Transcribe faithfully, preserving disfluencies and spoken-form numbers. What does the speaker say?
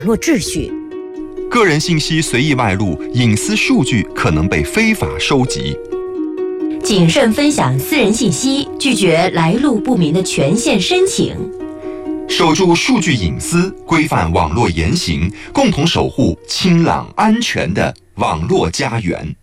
络秩序。 个人信息随意外露，隐私数据可能被非法收集。 谨慎分享私人信息，拒绝来路不明的权限申请。 守住数据隐私，规范网络言行，共同守护清朗安全的网络家园。